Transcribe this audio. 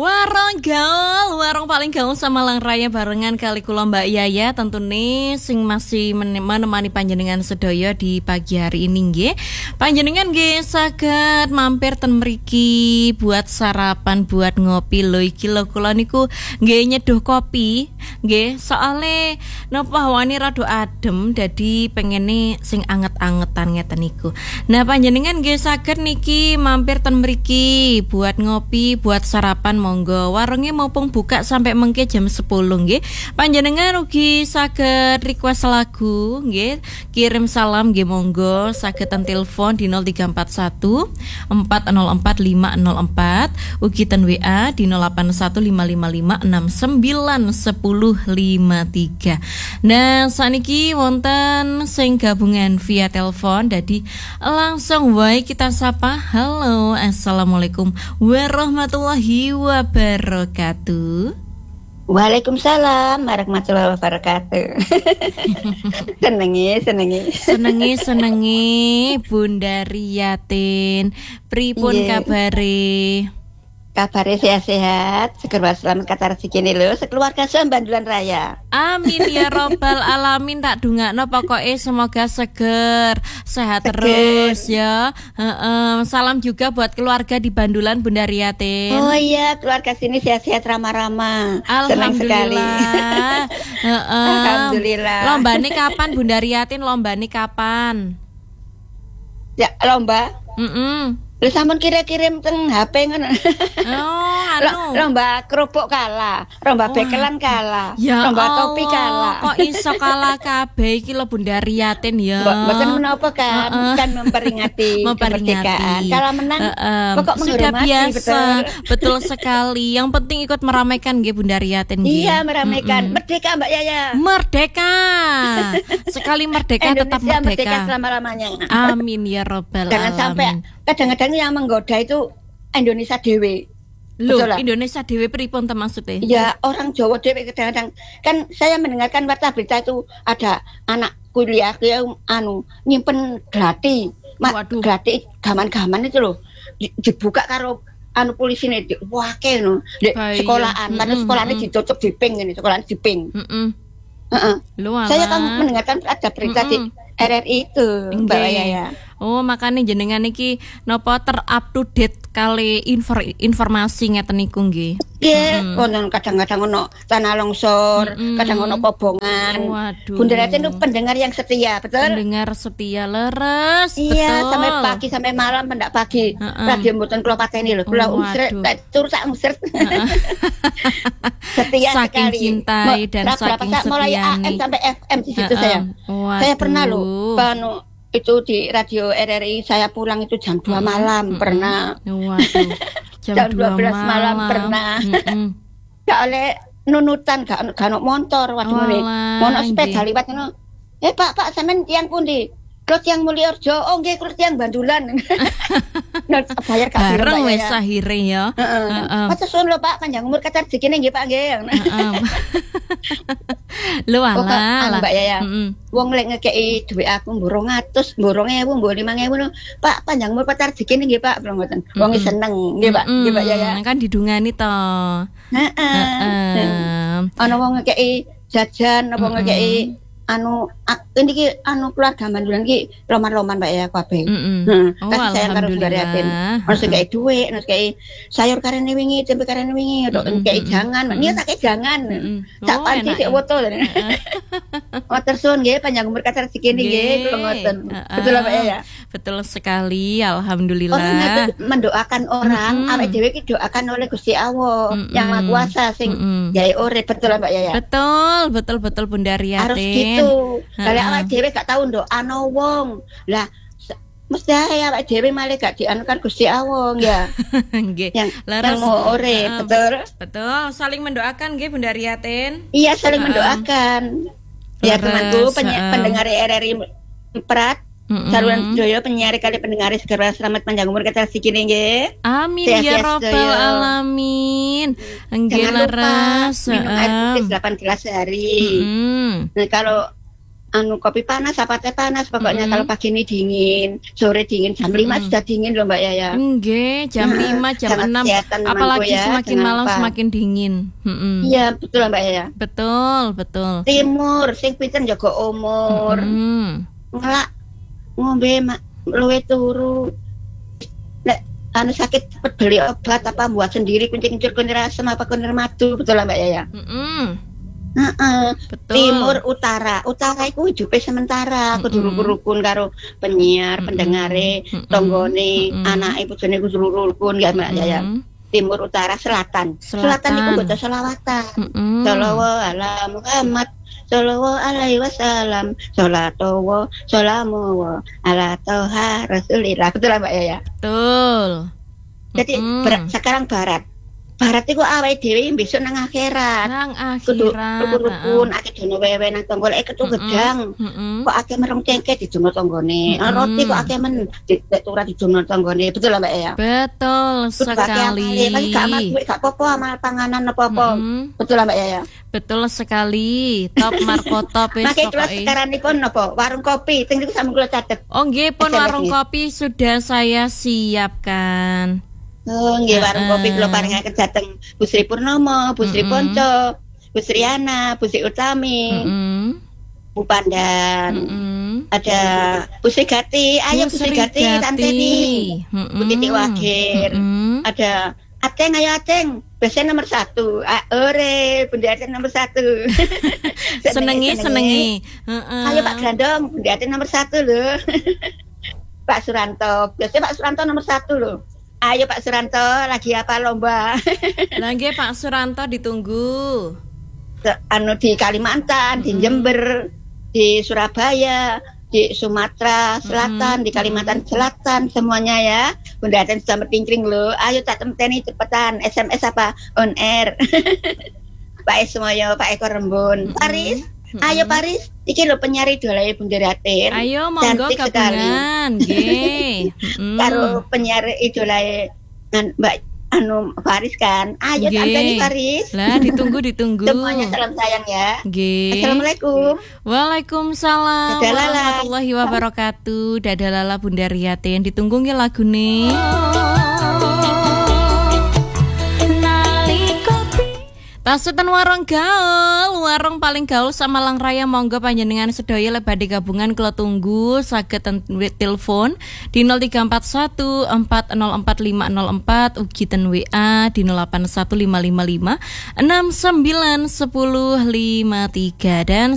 Warung paling gaul sama Lang Raya barengan kali kula Mbak Yaya tentunya sing masih menemani panjenengan sedaya di pagi hari ini nggih. Panjenengan nggih saged mampir ten mriki buat sarapan, buat ngopi lho iki lho kula niku nggih nyeduh kopi nggih soale napa hawane rada adem dadi pengene sing anget-angetan ngeten niku. Nah panjenengan nggih saged niki mampir ten mriki buat ngopi, buat sarapan monggo. Warungnya maupun buka sampai mengke jam 10 nggih. Panjenengan ugi saged request lagu nggih. Kirim salam nggih monggo saged telepon di 0341 404 504 ugi ten WA di 081555691053. Nah saniki wonten sing gabungan via telepon dadi langsung wae kita sapa. Halo, assalamualaikum warahmatullahi wabarakatuh. Waalaikumsalam warahmatullahi wabarakatuh. senengi Bunda Riyatin. Pripun kabare? Kabare sehat-sehat, seger selamat kata rezeki lho, sekeluarga Bandulan Raya. Amin ya robbal alamin. Tak dungakno pokoknya semoga seger, sehat terus ya. Salam juga buat keluarga di Bandulan Bunda Riyatin. Oh iya, keluarga sini sehat-sehat ramah-ramah. Alhamdulillah. Alhamdulillah. Lombane kapan Bunda Riyatin? Lombane kapan? Ya, lomba. Lu sampun kirim teng HP ngono. Oh, anu. Lomba kerupuk kalah, lomba bekelan kalah, ya lomba Allah, topi kalah. Kok iso kalah kabeh iki lho Bunda Riyatin ya. Mboten menapa kan, kan memperingati kemerdekaan. Kalau menang pokok sudah menghormati, biasa. Betul sekali. Yang penting ikut meramaikan nggih Bunda Riyatin nggih. Iya, meramaikan. Merdeka Mbak Yaya. Merdeka. Sekali merdeka tetap merdeka. Merdeka selama-lamanya. Amin ya robbal alamin. Jangan sampai kadang-kadang yang menggoda itu Indonesia dewe. Loh, Indonesia dewe pripun ta maksudnya? Ya, orang Jawa dewe kadang-kadang kan saya mendengarkan warta berita itu ada anak kuliah yang nyimpen gratis. Gratis gaman-gaman itu loh. Dibuka karo polisi nih, wake no. Sekolahan, karena sekolahnya ditutup di ping ini, sekolahnya di ping. Saya kan mendengarkan ada berita di RRI itu, Mbak Yaya. Oh, makanya jenengan iki nopo ter-up to date kali informasi ngeten niku nggih. Nggih, konon kadang-kadang ono tanah longsor, kadang ono kobongan. Waduh. Bunda Riyatin itu pendengar yang setia, betul? Pendengar setia leres, iya, betul. Sampai pagi sampai malam pendak pagi. Radio mboten kula pateni lho, kula usret, tur sak usret. Setia saking sekali. Cintai dan saking setia. Mulai AM sampai FM di situ saya. Saya pernah loh, itu di radio RRI saya pulang itu jam 2 malam pernah. Waduh. Jam 12 malam pernah. Gak oleh nunutan, gak ono motor waktu ini. Mono sepeda liwat ngono. Pak sampean tiyang pundi? Klot yang Mulyorjo, oh nggih klot yang Bandulan. Bayar gak bareng wis akhire ya. Matur suwun lho Pak, panjang umur kata rezekine nggih Pak nggih. Lho alah. Mbak Yaya. Wong lek ngekeki dhuwit aku 200, 2.000, 5.000 ngono. Pak, panjang umur kata rezekine nggih Pak, ngoten. Wong seneng nggih Pak, nggih Mbak Yaya. Kan didungani to. Ana wong ngekeki jajan, apa ngekeki ini ki keluarga Bandulan ki loman-loman Mbak ya kabeh. Kasih sayang karo Bunda Riyatin. Ono sing kei dhuwit, ono kei sayur karene wingi, tempe karene wingi, ono kei jangan. Niku tak kei jangan. Sak panci sik foto. Matur suwun nggih panjang umur kata rezeki nggih kula ngoten. Betul Mbak ya? Betul sekali, alhamdulillah. Orang mendoakan orang, awake dhewe ki doakan oleh Gusti Allah yang Maha Kuasa sing gawe urip, betul Mbak ya? Betul Bunda Riyatin. Harus gitu. Kalau awak dhewe gak tau ndoano wong. Lah mesti awak dhewe malah gak dianukan Gusti Allah ya. Nggih. Yang mau urip, betul. Betul, saling mendoakan nggih Bunda Riyatin. Iya, saling mendoakan. Ya temanku pendengar RRI Prat. Saluran Joyo penyiar kali pendengar segera selamat panjang umur kata rezeki nggih. Amin ya robbal alamin. Nggih leres. Minum air putih 8 gelas sehari. Nah, kalau kopi panas apa teh panas pokoknya kalau pagi ini dingin, sore dingin, jam 5 sudah dingin loh Mbak Yaya. Nggih, jam 5, jam 6 apalagi ya, semakin malam semakin dingin. Iya, betul Mbak Yaya. Betul. Timur sing pinten jaga umur. Ngelak ngombe luwe turu. Nek sakit beli obat apa buat sendiri kuncir kunir asam apa kunir madu, betul Mbak Yaya. Betul. Timur utara iku hidupe sementara kudu rukun karo penyiar pendengare tonggone anake bojone kudu rukun ya Mbak Yaya. Timur utara selatan iku baca selawatan sallallahu ala Muhammad sallallahu alaihi wasallam sholatu salamu ala toha rasulillah, betul Mbak Yaya. Betul. Jadi sekarang barat iku awake dhewe besok nang akhirat. Kudu rukun akeh dono wewe nang tanggane ketu gedang. Kok akeh merong cengkeh di dono tanggane. Roti kok akeh men ora di dono tanggane. Betul Mbak ya? Betul sekali. Gak apa-apa amal panganan apa-apa. Betul Mbak ya? Betul sekali. Top Marco top wis pokoke. Makane sekarang nipun napa? Warung kopi. Sing niku sampe kula catet. Oh nggih, pun warung kopi sudah saya siapkan. Oh, nggih warung kopi kula paringaken dhateng Bu Sri Purnomo, Bu Sri Ponco, Bu Sri Ana, Bu Sri Utami, Bu Pandan, ada Bu Sri Gati, ayo Bu Sri Gati, Tante Ni, Bu Titik Wakir, ada Ateng, ayo Ateng, biasanya nomor 1, ore, Bunda Ateng nomor 1. senengi. Ayo Pak Grandong, Bunda Ateng nomor 1 loh. Pak Suranto, biasanya Pak Suranto nomor 1 loh. Ayo Pak Suranto, lagi apa lomba? Lagi Pak Suranto ditunggu. Di Kalimantan, di Jember, di Surabaya, di Sumatera Selatan, di Kalimantan Selatan, semuanya ya. Bunda Aten sudah metingkring loh. Ayo tak temteni cepetan, SMS apa? On air. Pak Esmoyo, Pak Eko Rembun, Paris. Ayo Paris, iki lho penyiar idolae Bunda Raten. Ayo monggo gabungan, nggih. Karo penyiar idolae Mbak Paris kan. Ayo tanteni Paris. Lah ditunggu. Semuanya salam sayang ya. Nggih. Assalamualaikum. Waalaikumsalam warahmatullahi wabarakatuh. Dadalala Bunda Riyaten ditunggu nggih lagune. Pasutan warung paling gaul Samalang Raya, monggo panjenengan sedaya lebadi gabungan kula tunggu saged telepon di 0341 404504 ugi ten WA di 081555 691053 dan